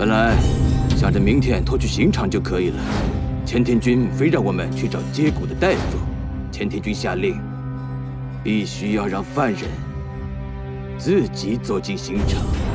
本来想着明天拖去刑场就可以了，前田君非让我们去找接骨的大夫。前田君下令，必须要让犯人自己走进刑场。